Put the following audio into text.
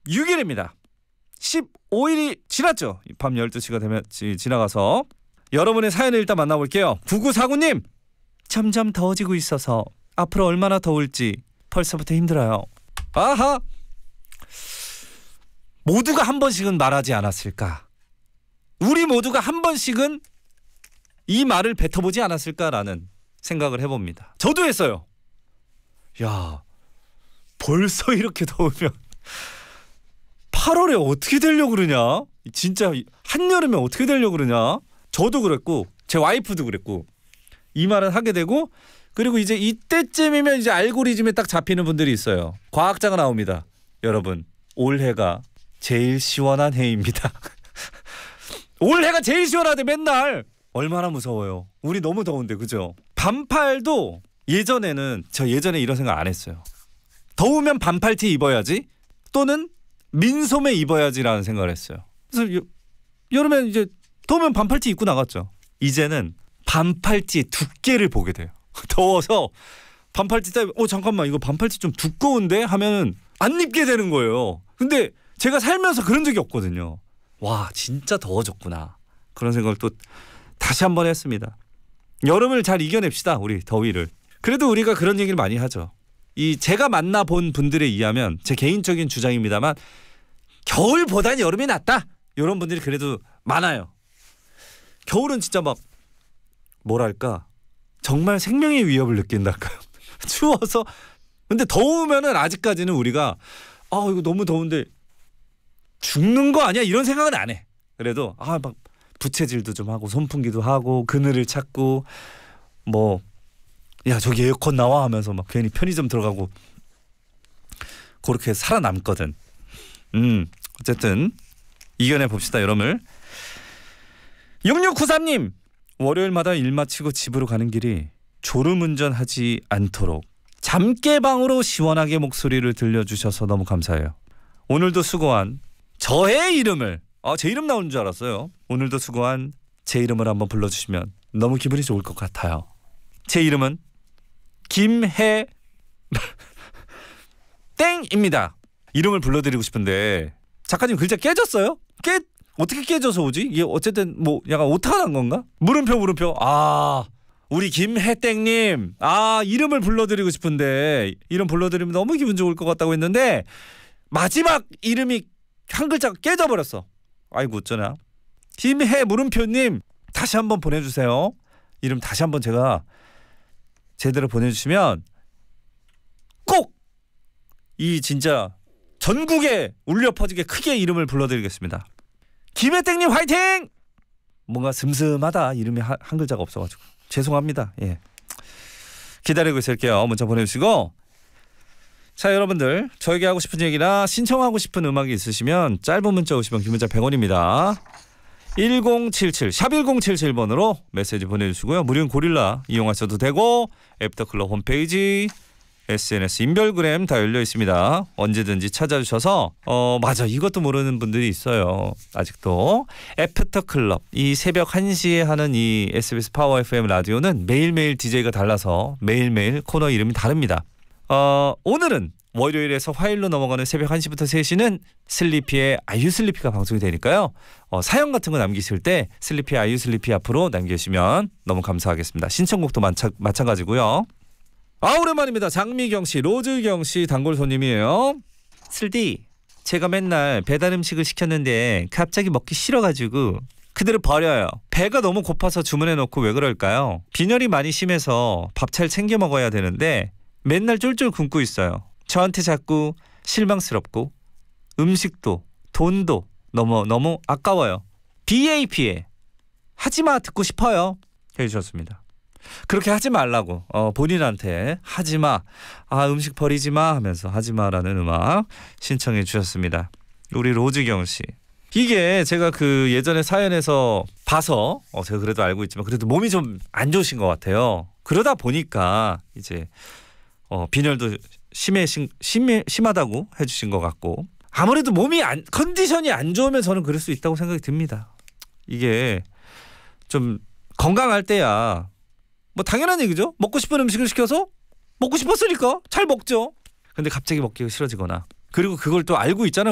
16일입니다. 15일이 지났죠. 밤 12시가 되면 지나가서 여러분의 사연을 일단 만나볼게요. 9949님, 점점 더워지고 있어서 앞으로 얼마나 더울지 벌써부터 힘들어요. 아하, 모두가 한 번씩은 말하지 않았을까? 우리 모두가 한 번씩은 이 말을 뱉어보지 않았을까라는 생각을 해봅니다. 저도 했어요. 야, 벌써 이렇게 더우면 8월에 어떻게 되려고 그러냐? 진짜 한여름에 어떻게 되려고 그러냐? 저도 그랬고 제 와이프도 그랬고 이 말은 하게 되고, 그리고 이제 이때쯤이면 이제 알고리즘에 딱 잡히는 분들이 있어요. 과학자가 나옵니다. 여러분, 올해가 제일 시원한 해입니다. 올해가 제일 시원하대. 맨날 얼마나 무서워요. 우리 너무 더운데, 그죠? 반팔도 예전에 이런 생각 안 했어요. 더우면 반팔티 입어야지, 또는 민소매 입어야지라는 생각을 했어요. 그래서 여름엔 이제 더우면 반팔티 입고 나갔죠. 이제는 반팔티의 두께를 보게 돼요. 더워서 반팔티 때문에 잠깐만 이거 반팔티 좀 두꺼운데 하면은 안 입게 되는 거예요. 근데 제가 살면서 그런 적이 없거든요. 와, 진짜 더워졌구나. 그런 생각을 또 다시 한번 했습니다. 여름을 잘 이겨냅시다, 우리 더위를. 그래도 우리가 그런 얘기를 많이 하죠. 제가 만나본 분들에 의하면, 제 개인적인 주장입니다만, 겨울보다는 여름이 낫다, 이런 분들이 그래도 많아요. 겨울은 진짜 막 뭐랄까, 정말 생명의 위협을 느낀달까요? 추워서. 근데 더우면은 아직까지는 우리가 이거 너무 더운데 죽는 거 아니야? 이런 생각은 안 해. 그래도 막 부채질도 좀 하고 선풍기도 하고 그늘을 찾고 야, 저기 에어컨 나와 하면서 막 괜히 편의점 들어가고 그렇게 살아남거든. 어쨌든 이겨내 봅시다, 여러분. 6693님, 월요일마다 일 마치고 집으로 가는 길이 졸음운전하지 않도록 잠깨방으로 시원하게 목소리를 들려주셔서 너무 감사해요. 오늘도 수고한 저의 이름을, 제 이름 나오는 줄 알았어요. 오늘도 수고한 제 이름을 한번 불러주시면 너무 기분이 좋을 것 같아요. 제 이름은 김해 땡입니다. 이름을 불러드리고 싶은데 작가님 글자 깨졌어요? 어떻게 깨져서 오지? 이게 어쨌든 약간 오타가 난 건가? 물음표. 우리 김해땡님, 이름을 불러드리고 싶은데 이름 불러드리면 너무 기분 좋을 것 같다고 했는데 마지막 이름이 한 글자가 깨져버렸어. 아이고 어쩌나. 김해 물음표님, 다시 한번 보내주세요. 이름 다시 한번 제가 제대로 보내주시면 꼭 이 진짜 전국에 울려 퍼지게 크게 이름을 불러드리겠습니다. 김혜땡님 화이팅! 뭔가 슴슴하다, 이름이 한 글자가 없어가지고 죄송합니다. 예, 기다리고 있을게요. 문자 보내주시고. 자, 여러분들, 저에게 하고 싶은 얘기나 신청하고 싶은 음악이 있으시면 짧은 문자 50원, 긴 문자 100원입니다. 1077 샵 1077번으로 메시지 보내주시고요. 무료인 고릴라 이용하셔도 되고 애프터클럽 홈페이지, SNS, 인별그램 다 열려 있습니다. 언제든지 찾아주셔서 맞아, 이것도 모르는 분들이 있어요. 아직도 애프터클럽, 이 새벽 1시에 하는 이 SBS 파워 FM 라디오는 매일매일 DJ가 달라서 매일매일 코너 이름이 다릅니다. 오늘은 월요일에서 화요일로 넘어가는 새벽 1시부터 3시는 슬리피의 아유 슬리피가 방송이 되니까요. 사연 같은 거 남기실 때 슬리피 아유 슬리피 앞으로 남겨주시면 너무 감사하겠습니다. 신청곡도 마찬가지고요. 오랜만입니다. 장미경씨, 로즈경씨 단골 손님이에요. 슬디, 제가 맨날 배달 음식을 시켰는데 갑자기 먹기 싫어가지고 그대로 버려요. 배가 너무 고파서 주문해놓고 왜 그럴까요? 빈혈이 많이 심해서 밥 잘 챙겨 먹어야 되는데 맨날 쫄쫄 굶고 있어요. 저한테 자꾸 실망스럽고 음식도 돈도 너무 아까워요. BAP에 하지마 듣고 싶어요 해주셨습니다. 그렇게 하지 말라고 본인한테 하지마, 음식 버리지마 하면서 하지마라는 음악 신청해 주셨습니다. 우리 로즈경씨, 이게 제가 그 예전에 사연에서 봐서 제가 그래도 알고 있지만 그래도 몸이 좀 안 좋으신 것 같아요. 그러다 보니까 이제 빈혈도 심하다고 해주신 것 같고, 아무래도 몸이 컨디션이 안 좋으면 저는 그럴 수 있다고 생각이 듭니다. 이게 좀 건강할 때야 당연한 얘기죠. 먹고 싶은 음식을 시켜서 먹고 싶었으니까 잘 먹죠. 근데 갑자기 먹기가 싫어지거나, 그리고 그걸 또 알고 있잖아요.